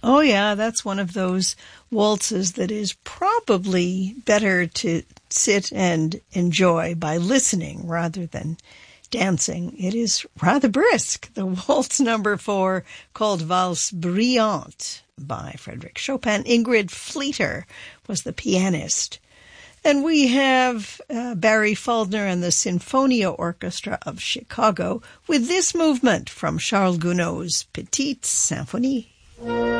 Oh, yeah, that's one of those waltzes that is probably better to sit and enjoy by listening rather than dancing. It is rather brisk. The waltz number 4, called Valse Brillante by Frédéric Chopin. Ingrid Fleeter was the pianist. And we have Barry Faulkner and the Sinfonia Orchestra of Chicago with this movement from Charles Gounod's Petite Symphonie.